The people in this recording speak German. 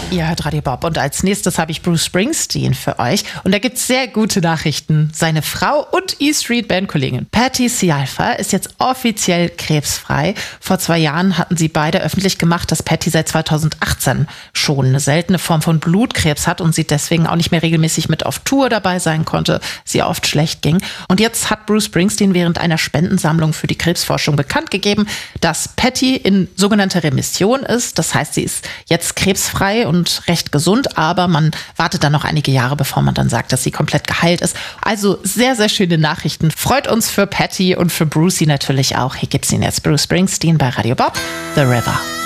Ihr hört Radio Bob und als nächstes habe ich Bruce Springsteen für euch. Und da gibt es sehr gute Nachrichten. Seine Frau und E-Street-Bandkollegin Patti Scialfa ist jetzt offiziell krebsfrei. Vor 2 Jahren hatten sie beide öffentlich gemacht, dass Patti seit 2018 schon eine seltene Form von Blutkrebs hat und sie deswegen auch nicht mehr regelmäßig mit auf Tour dabei sein konnte, sie oft schlecht ging. Und jetzt hat Bruce Springsteen während einer Spendensammlung für die Krebsforschung bekannt gegeben, dass Patti in sogenannter Remission ist. Das heißt, sie ist jetzt krebsfrei und recht gesund, aber man wartet dann noch einige Jahre, bevor man dann sagt, dass sie komplett geheilt ist. Also sehr, sehr schöne Nachrichten. Freut uns für Patti und für Brucey natürlich auch. Hier gibt's ihn jetzt, Bruce Springsteen bei Radio Bob, The River.